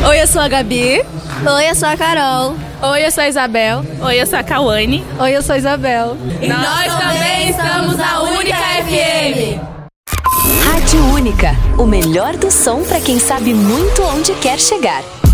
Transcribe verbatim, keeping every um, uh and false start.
Oi, eu sou a Gabi. Oi, eu sou a Carol. Oi, eu sou a Isabel. Oi, eu sou a Cauane. Oi, eu sou a Isabel. E nós, nós também estamos na Única F M. Rádio Única, o melhor do som para quem sabe muito onde quer chegar.